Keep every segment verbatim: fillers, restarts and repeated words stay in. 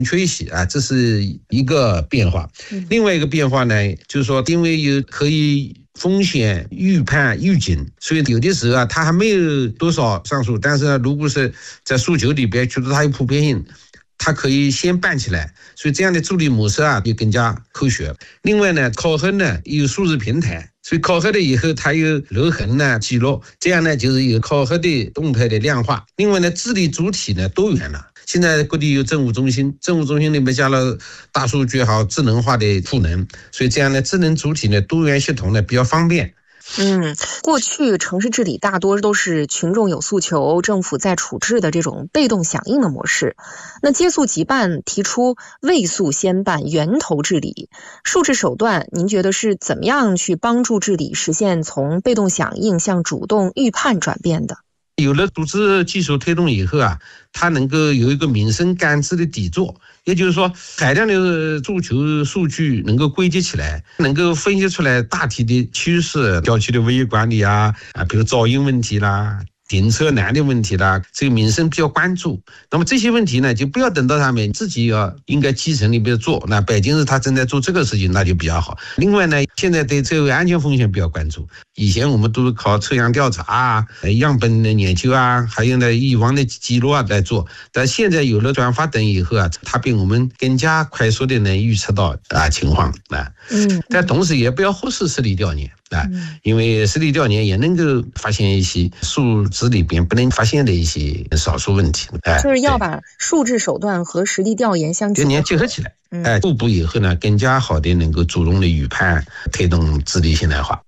缺席啊，这是一个变化。另外一个变化呢，就是说因为有可以风险预判预警，所以有的时候啊，它还没有多少上诉，但是呢，如果是在诉求里边觉得它有普遍性，它可以先办起来，所以这样的处理模式啊就更加科学。另外呢，考核呢有数字平台，所以考核了以后它有留痕呢记录，这样呢就是有考核的动态的量化。另外呢，治理主体呢多元了，现在各地有政务中心，政务中心里面加了大数据好智能化的赋能，所以这样呢智能主体呢多元系统呢比较方便。 嗯，过去城市治理大多都是群众有诉求，政府在处置的这种被动响应的模式。那接诉即办提出未诉先办源头治理，数字手段您觉得是怎么样去帮助治理实现从被动响应向主动预判转变的？ 有了组织技术推动以后啊，它能够有一个民生感知的底座，也就是说海量的诉求数据能够归集起来，能够分析出来大体的趋势，郊区的物业管理啊，啊，比如噪音问题啦，停车难的问题啦，这个民生比较关注。那么这些问题呢，就不要等到他们自己要应该基层里边做，那北京市他正在做这个事情，那就比较好。另外呢，现在对车位安全风险比较关注，以前我们都是靠车辆调查啊、样本的研究啊，还有呢以往的记录啊来做，但现在有了转发等以后啊，它比我们更加快速的能预测到啊情况啊。嗯，但同时也不要忽视实地调研啊，因为实地调研也能够发现一些数字里边不能发现的一些少数问题。 哎，就是要把数字手段和实地调研相结合结合起来，哎，互补以后呢，更加好的能够主动的预判，推动治理现代化。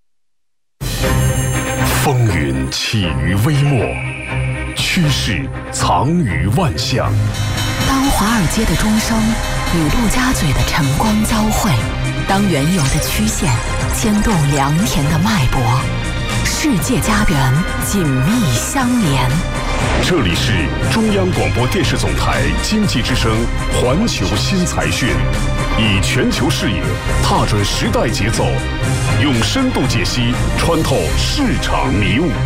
风云起于微末，趋势藏于万象。 当华尔街的钟声与陆家嘴的晨光交汇，当原有的曲线牵动良田的脉搏，世界家园紧密相连。 这里是中央广播电视总台经济之声环球新财讯，以全球视野踏准时代节奏，用深度解析穿透市场迷雾。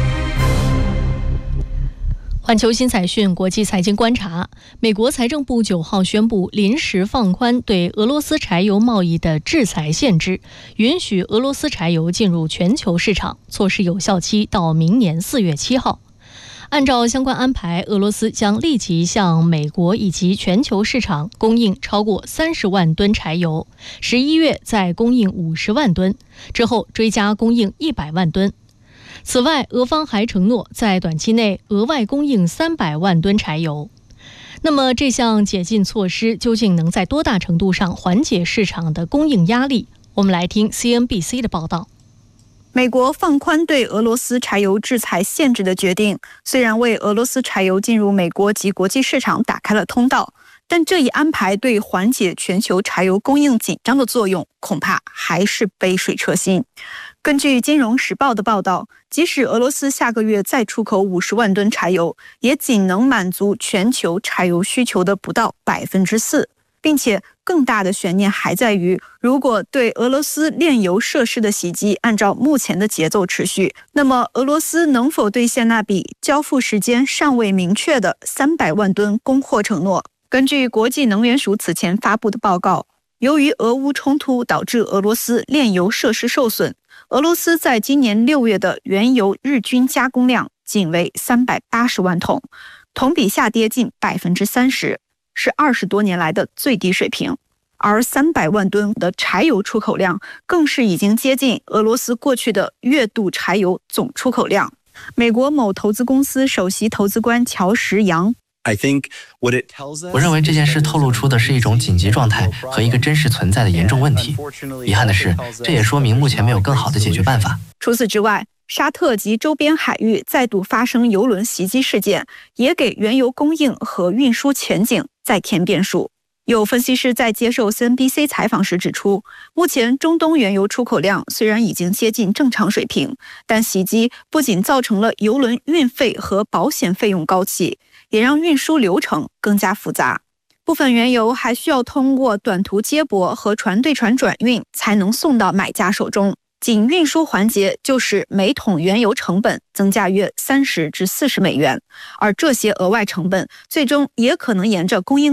环球新财讯国际财经观察，美国财政部九号宣布临时放宽对俄罗斯柴油贸易的制裁限制，允许俄罗斯柴油进入全球市场，措施有效期到明年四月七号。按照相关安排，俄罗斯将立即向美国以及全球市场供应超过三十万吨柴油，十一月再供应五十万吨，之后追加供应一百万吨。此外，俄方还承诺在短期内额外供应三百万吨柴油。那么这项解禁措施究竟能在多大程度上缓解市场的供应压力？我们来听 C N B C 的报道。 美国放宽对俄罗斯柴油制裁限制的决定，虽然为俄罗斯柴油进入美国及国际市场打开了通道，但这一安排对缓解全球柴油供应紧张的作用，恐怕还是杯水车薪。根据《金融时报》的报道，即使俄罗斯下个月再出口五十万吨柴油，也仅能满足全球柴油需求的不到百分之四。并且更大的悬念还在于，如果对俄罗斯炼油设施的袭击按照目前的节奏持续，那么俄罗斯能否兑现那笔交付时间尚未明确的三百万吨供货承诺？根据国际能源署此前发布的报告，由于俄乌冲突导致俄罗斯炼油设施受损，俄罗斯在今年六月的原油日均加工量仅为三百八十万桶，同比下跌近百分之三十。是二十多年来的最低水平，而三百万吨的柴油出口量更是已经接近俄罗斯过去的月度柴油总出口量。美国某投资公司首席投资官乔什杨， 我认为这件事透露出的是一种紧急状态和一个真实存在的严重问题。遗憾的是，这也说明目前没有更好的解决办法。 除此之外，沙特及周边海域再度发生油轮袭击事件，也给原油供应和运输前景再添变数。有分析师在接受 C N B C 采访时指出，目前中东原油出口量虽然已经接近正常水平，但袭击不仅造成了油轮运费和保险费用高企，也让运输流程更加复杂。部分原油还需要通过短途接驳和船对船转运才能送到买家手中。仅运输环节就使每桶原油成本增加约三十至四十美元，而这些额外成本最终也可能沿着供应链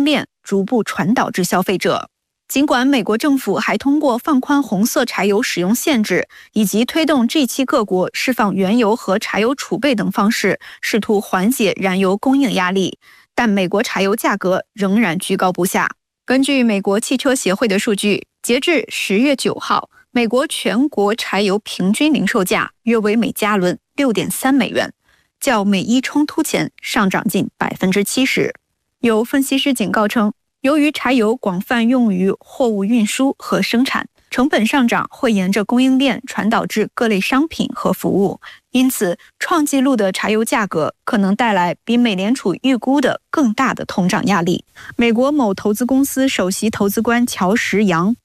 逐步传导至消费者。尽管美国政府还通过放宽红色柴油使用限制，以及推动 G 七 各国释放原油和柴油储备等方式，试图缓解燃油供应压力，但美国柴油价格仍然居高不下。根据美国汽车协会的数据，截至十月九号，美国全国柴油平均零售价约为每加仑 六点三美元，较美伊冲突前上涨近 百分之七十。 有分析师警告称，由于柴油广泛用于货物运输和生产，成本上涨会沿着供应链传导至各类商品和服务，因此创纪录的柴油价格可能带来比美联储预估的更大的通胀压力。美国某投资公司首席投资官乔什杨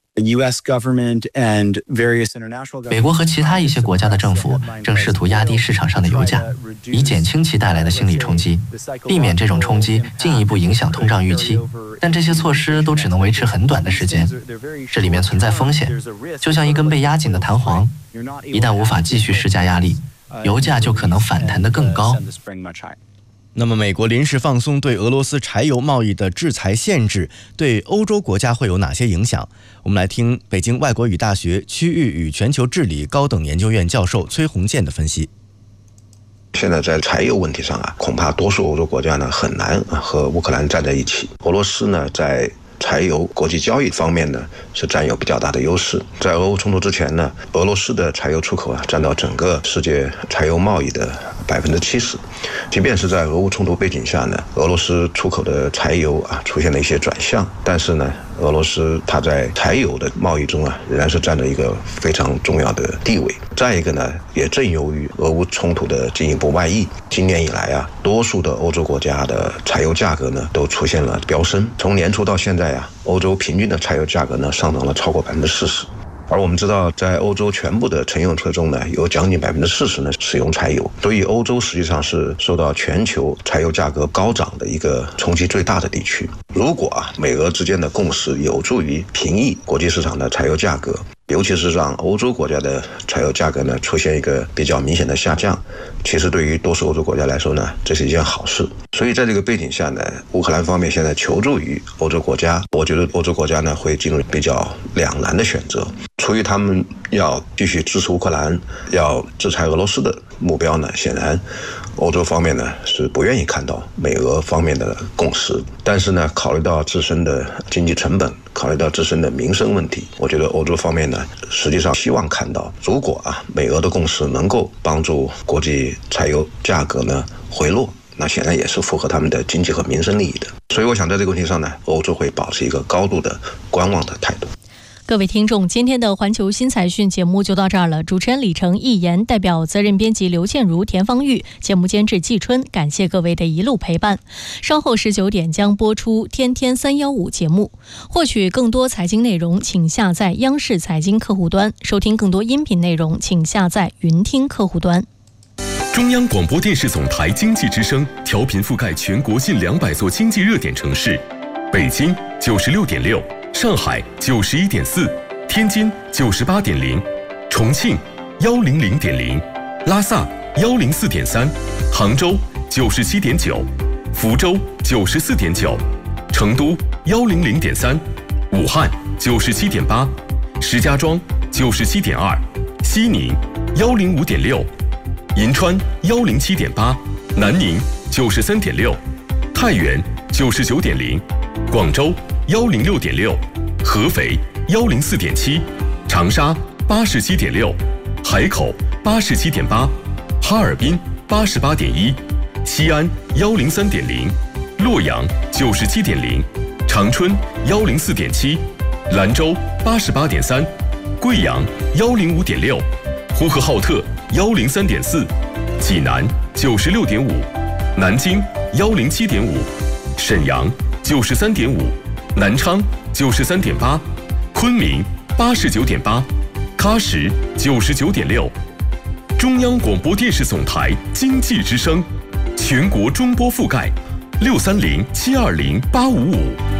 美国和其他一些国家的政府正试图压低市场上的油价，以减轻其带来的心理冲击，避免这种冲击进一步影响通胀预期。但这些措施都只能维持很短的时间，这里面存在风险，就像一根被压紧的弹簧，一旦无法继续施加压力，油价就可能反弹得更高。 那么，美国临时放松对俄罗斯柴油贸易的制裁限制，对欧洲国家会有哪些影响？我们来听北京外国语大学区域与全球治理高等研究院教授崔洪建的分析。 现在在柴油问题上啊，恐怕多数欧洲国家呢很难和乌克兰站在一起。俄罗斯呢在柴油国际交易方面呢是占有比较大的优势。在俄乌冲突之前呢，俄罗斯的柴油出口啊占到整个世界柴油贸易的百分之七十。即便是在俄乌冲突背景下呢，俄罗斯出口的柴油啊出现了一些转向，但是呢，俄罗斯它在柴油的贸易中啊仍然是占着一个非常重要的地位。再一个呢，也正由于俄乌冲突的进一步外溢，今年以来啊，多数的欧洲国家的柴油价格呢都出现了飙升。从年初到现在啊，欧洲平均的柴油价格呢上涨了超过百分之四十。而我们知道，在欧洲全部的乘用车中呢，有将近百分之四十呢使用柴油，所以欧洲实际上是受到全球柴油价格高涨的一个冲击最大的地区。如果啊美俄之间的共识有助于平抑国际市场的柴油价格，尤其是让欧洲国家的柴油价格呢出现一个比较明显的下降，其实对于多数欧洲国家来说呢，这是一件好事。所以在这个背景下呢，乌克兰方面现在求助于欧洲国家，我觉得欧洲国家呢会进入比较两难的选择。出于他们要继续支持乌克兰，要制裁俄罗斯的目标呢，显然欧洲方面呢是不愿意看到美俄方面的共识。但是呢，考虑到自身的经济成本，考虑到自身的民生问题，我觉得欧洲方面呢实际上希望看到，如果啊美俄的共识能够帮助国际柴油价格呢回落，那显然也是符合他们的经济和民生利益的。所以我想在这个问题上呢，欧洲会保持一个高度的观望的态度。 各位听众，今天的环球新财讯节目就到这儿了。主持人李成、易言，代表责任编辑刘倩如、田方玉，节目监制季春，感谢各位的一路陪伴。稍后十九点将播出《天天三幺五》节目。获取更多财经内容，请下载央视财经客户端；收听更多音频内容，请下载云听客户端。 中央广播电视总台经济之声调频覆盖全国近两百座经济热点城市：北京九十六点六。上海九十一点四，天津九十八点零，重庆幺零零点零，拉萨幺零四点三，杭州九十七点九，福州九十四点九，成都幺零零点三，武汉九十七点八，石家庄九十七点二，西宁幺零五点六，银川幺零七点八，南宁九十三点六，太原九十九点零，广州幺零六点六，合肥幺零四点七，长沙八十七点六，海口八十七点八，哈尔滨八十八点一，西安幺零三点零，洛阳九十七点零，长春幺零四点七，兰州八十八点三，贵阳幺零五点六，呼和浩特幺零三点四，济南九十六点五，南京幺零七点五，沈阳九十三点五。南昌九十三点八，昆明八十九点八，喀什九十九点六。中央广播电视总台经济之声，全国中波覆盖六三零七二零八五五。